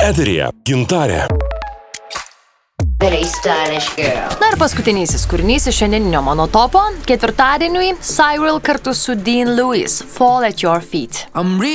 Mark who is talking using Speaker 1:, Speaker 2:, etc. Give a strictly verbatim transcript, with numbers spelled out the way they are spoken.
Speaker 1: Eteryje Gintarė.
Speaker 2: Na ir paskutinysis kūrinys iš šiandieninio mano topo. Ketvirtadieniui Cyril kartu su Dean Lewis, Fall at Your Feet.